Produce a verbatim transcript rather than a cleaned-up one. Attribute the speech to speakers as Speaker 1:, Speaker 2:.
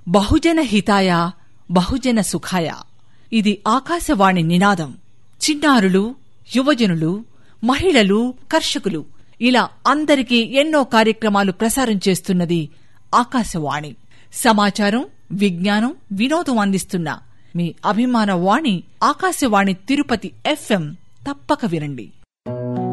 Speaker 1: బహుజన హితాయ బహుజన సుఖాయ. ఇది ఆకాశవాణి నినాదం. చిన్నారులు, యువజనులు, మహిళలు, కర్షకులు ఇలా అందరికీ ఎన్నో కార్యక్రమాలు ప్రసారం చేస్తున్నది ఆకాశవాణి. సమాచారం, విజ్ఞానం, వినోదం అందిస్తున్న మీ అభిమాన వాణి ఆకాశవాణి తిరుపతి ఎఫ్ఎం. తప్పక వినండి.